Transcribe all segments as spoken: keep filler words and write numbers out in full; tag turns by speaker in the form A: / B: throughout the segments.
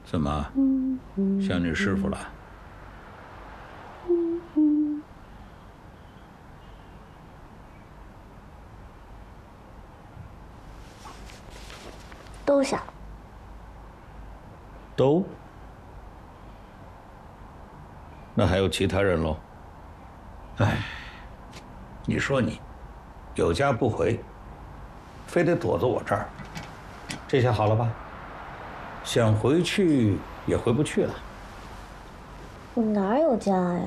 A: 怎么，想你师傅了？
B: 都想。
A: 都？那还有其他人喽？哎，你说你，有家不回，非得躲在我这儿，这下好了吧？想回去也回不去了。
B: 我哪有家呀？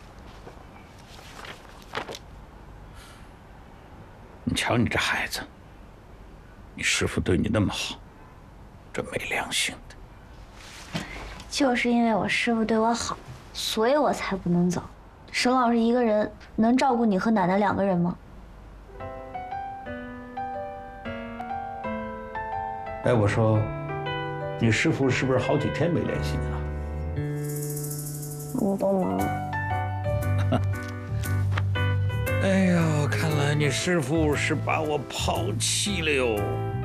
A: 你瞧你这孩子，你师傅对你那么好，这没良心的。
B: 就是因为我师傅对我好，所以我才不能走。沈老师一个人能照顾你和奶奶两个人吗？
A: 哎，我说，你师傅是不是好几天没联系你了？
B: 我们都忙。
A: 哎呦，看来你师傅是把我抛弃了哟。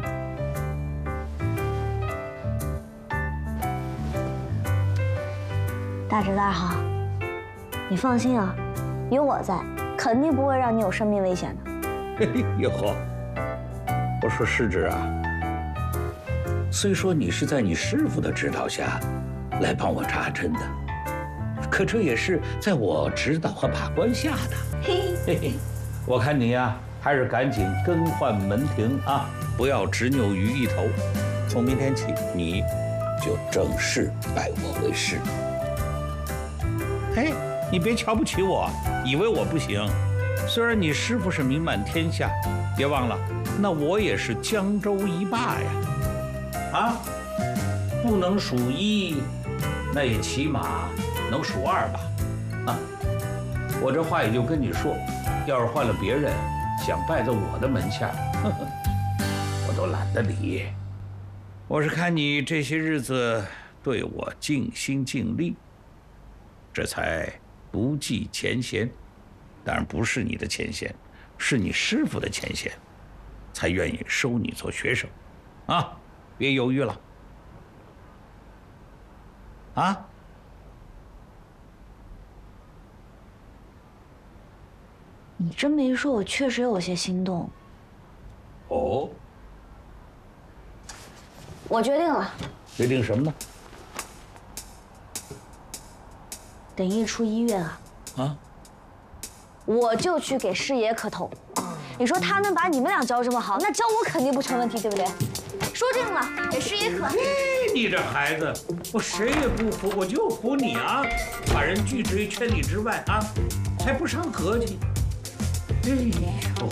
B: 大侄子好，你放心啊，有我在，肯定不会让你有生命危险的。
A: 哎呦，我说师侄啊，虽说你是在你师傅的指导下来帮我扎针的，可这也是在我指导和把关下的。嘿嘿嘿，我看你呀、啊，还是赶紧更换门庭啊，不要执拗于一头。从明天起，你就正式拜我为师。哎，你别瞧不起我，以为我不行。虽然你师傅是名满天下，别忘了，那我也是江州一霸呀。啊，不能数一，那也起码能数二吧？啊，我这话也就跟你说，要是换了别人，想拜在我的门下，呵呵，我都懒得理。我是看你这些日子对我尽心尽力，这才不计前嫌，当然不是你的前嫌，是你师傅的前嫌，才愿意收你做学生，啊，别犹豫了，啊。
B: 你这么一说，我确实有些心动。
A: 哦，
B: 我决定了。
A: 决定什么呢？
B: 等一出医院啊，
A: 啊，
B: 我就去给师爷磕头。你说他能把你们俩教这么好，那教我肯定不成问题，对不对？说定了，给师爷磕。
A: 你这孩子，我谁也不服，我就服你啊！把人拒之于千里之外啊，还不伤和气。哎呦！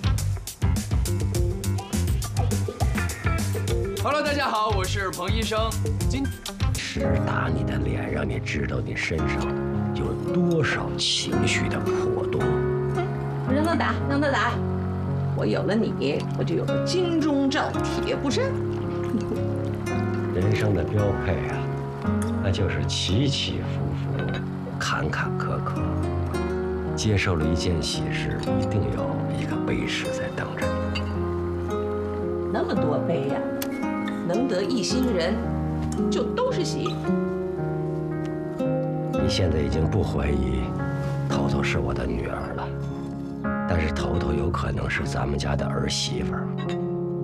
C: Hello， 大家好，我是彭医生。今
D: 是打你的脸，让你知道你身上有多少情绪的破洞。
E: 让他打，让他打。我有了你，我就有了金钟罩铁布衫。
D: 人生的标配啊，那就是起起伏伏，坎坎坷坷。接受了一件喜事，一定有一个悲事在等着你。
E: 那么多悲呀、啊！ 能得一心人，就都是喜。
D: 你现在已经不怀疑头头是我的女儿了，但是头头有可能是咱们家的儿媳妇儿。